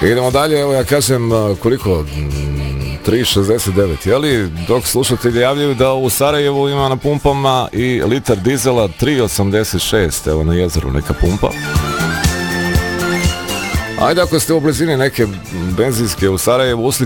Idemo dalje, evo ja kažem koliko 3,69, jeli? Dok slušatelji javljaju da u Sarajevu ima na pumpama i litar dizela 3,86, evo na jezeru neka pumpa. Ajde, ako ste u blizini neke benzinske u Sarajevu,